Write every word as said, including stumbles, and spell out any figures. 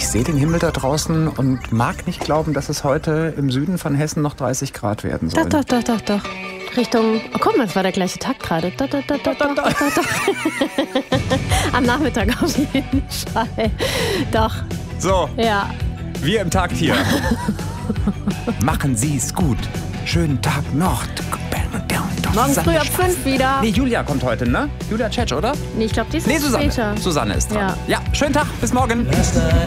sehe den Himmel da draußen und mag nicht glauben, dass es heute im Süden von Hessen noch dreißig Grad werden soll. Doch, doch, doch, doch, doch. Richtung, oh guck mal, es war der gleiche Tag gerade. Doch, doch, doch, doch, doch, doch, doch, doch. Am Nachmittag auf jeden Fall. Doch. So, ja. Wir im Takt hier. Machen Sie es gut. Schönen Tag noch. Morgen früh ab fünf wieder. Nee, Julia kommt heute, ne? Julia Tschetsch, oder? Nee, ich glaube, die ist nee, Susanne. später. Susanne ist dran. Ja. ja, schönen Tag. Bis morgen. Last night